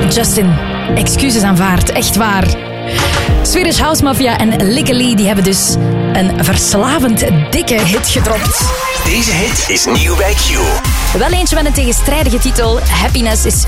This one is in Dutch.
Justin, excuses aanvaard, echt waar. Swedish House Mafia en Legally die hebben dus een verslavend dikke hit gedropt. Deze hit is nieuw bij Q. Wel eentje met een tegenstrijdige titel. Happiness is